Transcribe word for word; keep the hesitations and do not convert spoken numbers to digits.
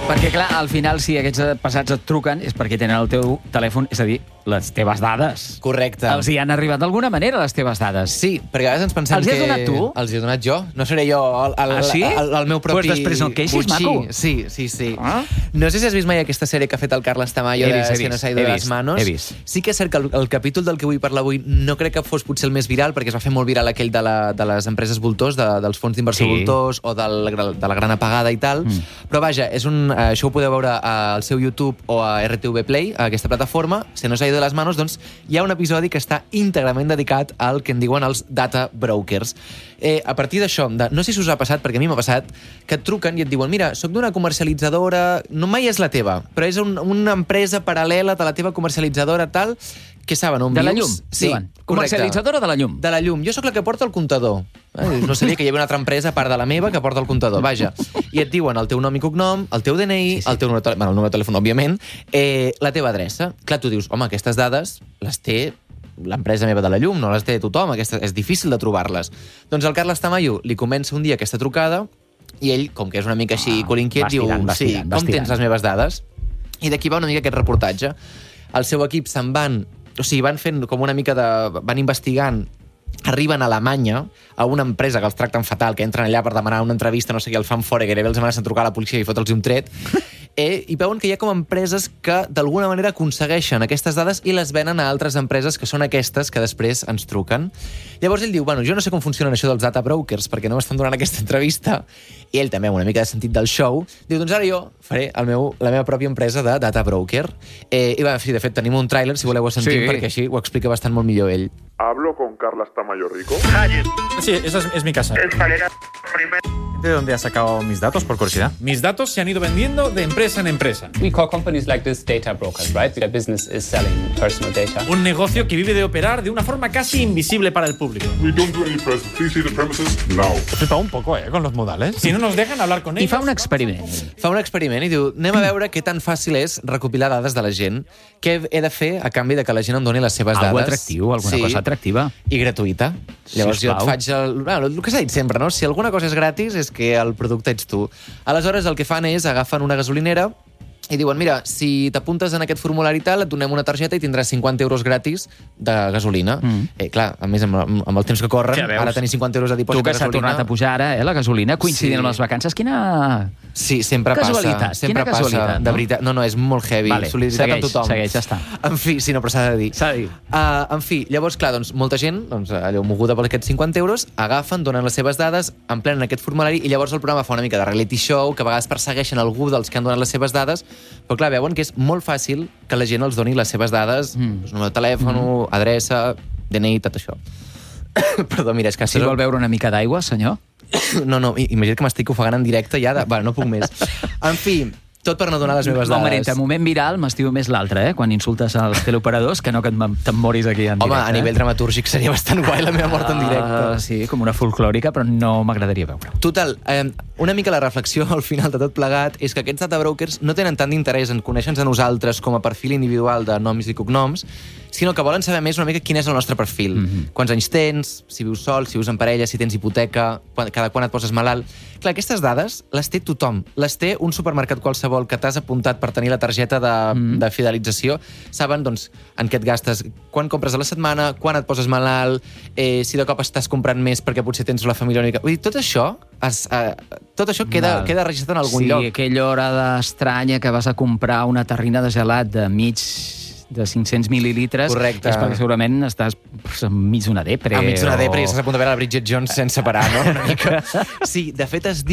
Perquè, clar, al final, si aquests passats et truquen, és perquè tenen el teu telèfon, és a dir, les teves dades. Correcte. Els hi han arribat d'alguna manera, les teves dades. Sí, perquè a vegades ens pensem Els hi has que... donat tu? Els hi he donat jo. No seré jo el, el, Ah, sí? el, el meu propi... Pues després no el queixis, butxí. maco. Sí, sí, sí. Ah? No sé si has vist mai aquesta sèrie que ha fet el Carles Tamayo He de vist, he Si no vist, s'ha ido he de vist, les manos. he vist. Sí que és cert que el, el capítol del que vull parlar avui no crec que fos potser el més viral, perquè es va fer molt viral aquell de, la, de les empreses voltors, de, dels fons d'inversió Sí. voltors o del, de la gran apagada i tal. Mm. Però vaja, és un, això ho podeu veure al seu YouTube o a R T V Play, a aquesta plataforma. Si no s'ha ido de les manos, doncs hi ha un episodi que està íntegrament dedicat al que en diuen els data brokers. Eh, a partir d'això, de, no sé si us ha passat, perquè a mi m'ha passat, que et truquen i et diuen, mira, sóc d'una comercialitzadora, no mai és la teva, però és un, una empresa paral·lela de la teva comercialitzadora tal, que saben on De la vius. llum, Sí, diuen. correcte. Comercialitzadora de la llum. De la llum. Jo sóc la que porta el comptador. Eh, No sabia que hi havia una altra empresa, a part de la meva, que porta el comptador. Vaja. I et diuen el teu nom i cognom, el teu D N I, sí, sí. el teu número de telèfon, bueno, el número de telèfon, òbviament, eh, la teva adreça. Clar, tu dius, home, aquestes dades les té l'empresa meva de la llum, no les té tothom, aquesta, és difícil de trobar-les. Doncs el Carles Tamayo li comença un dia aquesta trucada i ell, com que és una mica així Ah, colinquiet, vas diu, tirant, vas sí, tirant, com vas tirant. tens les meves dades? I d'aquí va una mica aquest reportatge. El seu equip se'n van... O sigui, van fent com una mica de... Van investigant, arriben a Alemanya, a una empresa que els tracten fatal, que entren allà per demanar una entrevista, no sé què, el fan fora, gairebé els amenacen a trucar a la policia i fotre'ls un tret, eh, i veuen que hi ha com empreses que d'alguna manera aconsegueixen aquestes dades i les venen a altres empreses que són aquestes que després ens truquen. Llavors ell diu, bueno, jo no sé com funcionen això dels data brokers perquè no m'estan donant aquesta entrevista, i ell també, amb una mica de sentit del show, diu, doncs ara jo faré el meu, la meva pròpia empresa de data broker. Eh, I va, sí, de fet, tenim un tràiler, si voleu ho sentim, Sí. perquè així ho explica bastant molt millor ell. Hablo con Carlas Tamayo Rico. Sí, esa es, es mi casa. ¿De dónde has sacado mis datos, por curiosidad? Mis datos se han ido vendiendo de empresa en empresa. We call companies like this data brokers, right? Their business is selling personal data. Un negocio que vive de operar de una forma casi invisible para el público. We don't do any presents. Please see the premises now. He flipado un poco, ¿eh? Con los modales. Si no nos dejan hablar con I ellos... fa un experiment. Fa un experiment i diu, anem a veure què tan fàcil és recopilar dades de la gent, què he de fer a canvi de que la gent em doni les seves Algo dades. atractiu, alguna cosa atractiva. I gratuïta. Llavors jo et Sisplau. faig el, bueno, el que s'ha dit sempre, no? Si alguna cosa és gratis és que el producte ets tu. Aleshores el que fan és agafen una gasolinera i diuen, mira, si t'apuntes en aquest formulari tal, et donem una targeta i tindràs cinquanta euros gratis de gasolina. Mm. Eh, clar, a més, amb, amb el temps que corren, Ja veus. ara tenir cinquanta euros a dipòsit Tu que de s'ha gasolina... tornat a pujar ara, eh, la gasolina, coincidint Sí. amb les vacances, quina... Sí, sempre Casualitat, passa. Sempre quina passa, casualitat, de no? veritat. No, no, és molt heavy. Vale, Solidaritat segueix, amb tothom. segueix, ja està. En fi, sí, no, però s'ha de dir. S'ha de dir. Uh, en fi, llavors, clar, doncs, molta gent, doncs, allò moguda per aquests cinquanta euros, agafen, donen les seves dades, emplenen aquest formulari i llavors el programa fa una mica de reality show, que a vegades persegueixen algú dels que han donat les seves dades, però clar, veuen que és molt fàcil que la gent els doni les seves dades, mm. doncs, número de telèfon, mm. adreça, D N I, tot això. Perdó, mira, és que... Si vol veure una mica d'aigua, senyor? No, no, imagina't que m'estic ofegant en directe ja de... Bueno, no puc més. En fi, tot per no donar les meves No, dades. Marita, moment viral m'estiu més l'altre, eh? Quan insultes als teleoperadors, que no que et- te'n moris aquí en Home, directe. a nivell dramatúrgic seria bastant guai la meva mort en directe. Uh, sí, com una folclòrica, però no m'agradaria veure. Total, eh, una mica la reflexió al final de tot plegat és que aquests data brokers no tenen tant d'interès en conèixer-nos a nosaltres com a perfil individual de noms i cognoms, sinó que volen saber més una mica quin és el nostre perfil. Mm-hmm. Quants anys tens, si vius sol, si vius en parella, si tens hipoteca, quan, cada quan et poses malalt... Clar, aquestes dades les té tothom. Les té un supermercat qualsevol que t'has apuntat per tenir la targeta de, mm. de fidelització. Saben, doncs, en què et gastes, quan compres a la setmana, quan et poses malalt, eh, si de cop estàs comprant més perquè potser tens la família única... Vull dir, tot això, es, eh, tot això queda, Val. queda registrat en algun sí, lloc. Sí, aquella hora estranya que vas a comprar una terrina de gelat de mig de cinc-cents mil·lilitres. Correcte. És perquè segurament estàs pues, enmig d'una depre. Enmig d'una o... depre i estàs a punt de veure la Bridget Jones sense parar, no? Una mica. Sí, de fet es diu